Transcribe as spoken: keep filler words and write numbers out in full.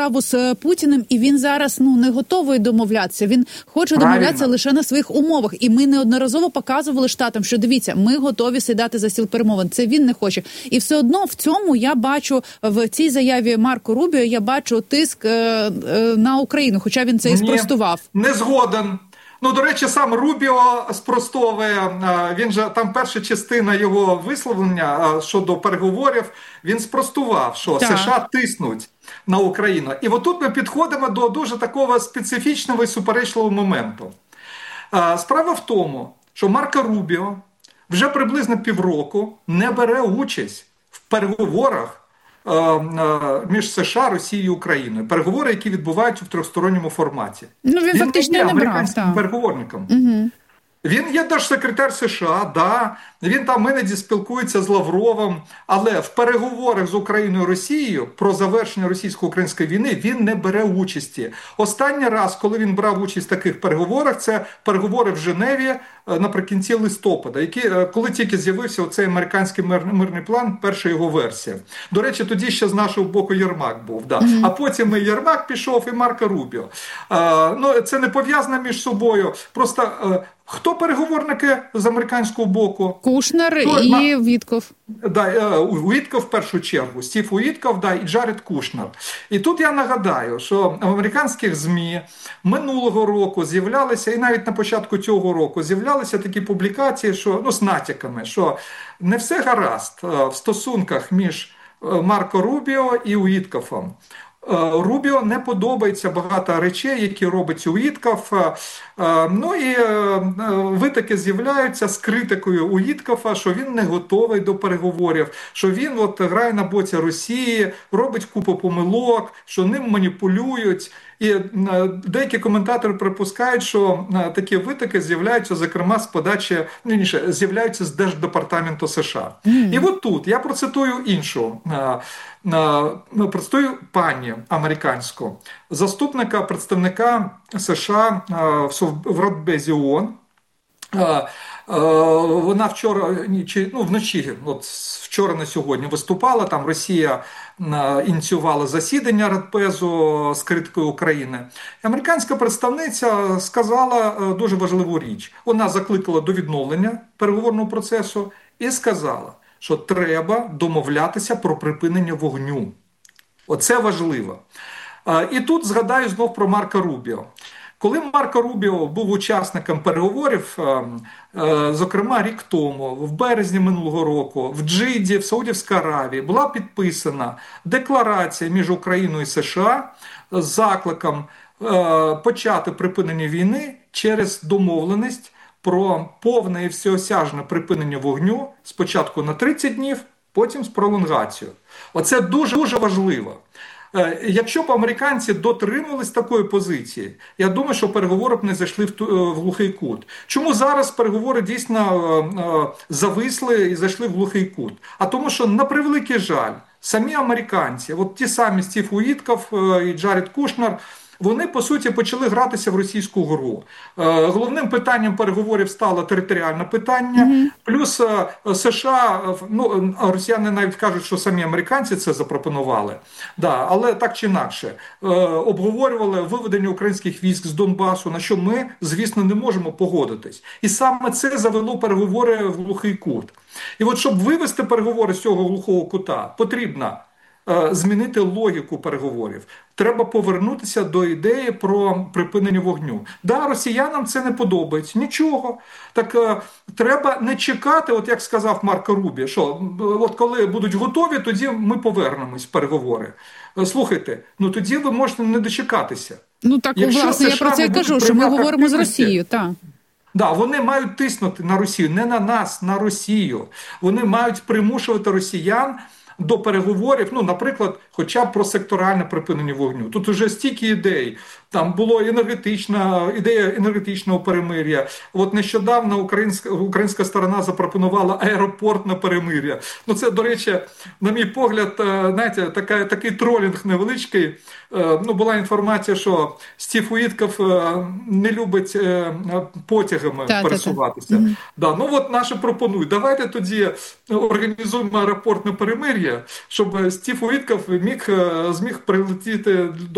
справу з Путіним, і він зараз ну не готовий домовлятися. Він хоче Правильно. домовлятися лише на своїх умовах. І ми неодноразово показували Штатам, що дивіться, ми готові сідати за стіл перемовин. Це він не хоче. І все одно в цьому я бачу, в цій заяві Марко Рубіо, я бачу тиск е, е, на Україну, хоча він це і спростував. Ні, не згоден. Ну, до речі, сам Рубіо спростовує, він же, там перша частина його висловлення щодо переговорів, він спростував, що так. США тиснуть на Україну. І отут ми підходимо до дуже такого специфічного і суперечливого моменту. Справа в тому, що Марко Рубіо вже приблизно півроку не бере участь в переговорах між США, Росією і Україною. Переговори, які відбуваються в трьохсторонньому форматі. Ну, він, він фактично не, не брав. американським переговорником. Угу. Він є держсекретар США, да, він там іноді спілкується з Лавровим, але в переговорах з Україною і Росією про завершення російсько-української війни він не бере участі. Останній раз, коли він брав участь в таких переговорах, це переговори в Женеві наприкінці листопада, які, коли тільки з'явився оцей американський мир, мирний план, перша його версія. До речі, тоді ще з нашого боку Єрмак був, да. Mm-hmm. А потім і Єрмак пішов, і Марко Рубіо. А, ну, це не пов'язано між собою, просто хто переговорники з американського боку? Кушнер хто? І Вітков. Да, Уітков в першу чергу, Стів Уітков, да, і Джаред Кушнер. І тут я нагадаю, що в американських ЗМІ минулого року з'являлися, і навіть на початку цього року з'являлися такі публікації, що, ну, з натяками, що не все гаразд в стосунках між Марко Рубіо і Уітковом. Рубіо не подобається багато речей, які робить Уітков. Ну і витоки з'являються з критикою Уіткова, що він не готовий до переговорів, що він от грає на боці Росії, робить купу помилок, що ним маніпулюють. І деякі коментатори припускають, що такі витоки з'являються, зокрема, з подачі, ну, ніше, з'являються з Держдепартаменту США. Mm. І от тут я процитую іншу, процитую пані американську, заступника представника США в Радбезі ООН. Вона вчора, ну, вночі, от вчора на сьогодні виступала, там Росія ініціювала засідання Радбезу з критикою України. І американська представниця сказала дуже важливу річ. Вона закликала до відновлення переговорного процесу і сказала, що треба домовлятися про припинення вогню. Оце важливо. І тут згадаю знов про Марко Рубіо. Коли Марко Рубіо був учасником переговорів, зокрема рік тому, в березні минулого року, в Джиді, в Саудівській Аравії, була підписана декларація між Україною і США з закликом почати припинення війни через домовленість про повне і всеосяжне припинення вогню спочатку на тридцять днів, потім з пролонгацією. Оце дуже-дуже важливо. Якщо б американці дотримувались такої позиції, я думаю, що переговори б не зайшли в, ту, в глухий кут. Чому зараз переговори дійсно зависли і зайшли в глухий кут? А тому, що, на превеликий жаль, самі американці, от ті самі Стів Уітков і Джаред Кушнер, вони, по суті, почали гратися в російську гру. Головним питанням переговорів стало територіальне питання, mm-hmm. плюс США, ну, росіяни навіть кажуть, що самі американці це запропонували, да, але так чи інакше, обговорювали виведення українських військ з Донбасу, на що ми, звісно, не можемо погодитись. І саме це завело переговори в глухий кут. І от, щоб вивести переговори з цього глухого кута, потрібно змінити логіку переговорів. Треба повернутися до ідеї про припинення вогню. Да, росіянам це не подобається. Нічого. Так е, треба не чекати, от як сказав Марко Рубіо, що от коли будуть готові, тоді ми повернемось в переговори. Слухайте, ну тоді ви можете не дочекатися. Ну так, якщо власне, США я про це і кажу, що ми говоримо з Росією, так. Да, вони мають тиснути на Росію, не на нас, на Росію. Вони мають примушувати росіян до переговорів, ну, наприклад, хоча б про секторальне припинення вогню. Тут уже стільки ідей. Там була енергетична, ідея енергетичного перемир'я. От нещодавно українська, українська сторона запропонувала аеропортне перемир'я. Ну, це, до речі, на мій погляд, знаєте, така, такий тролінг невеличкий. Ну, була інформація, що Стів Уітков не любить потягами та, пересуватися. Та, та. Да, ну, от наші пропонують. Давайте тоді організуємо аеропортне перемир'я, щоб Стів Уітков міг, зміг прилетіти до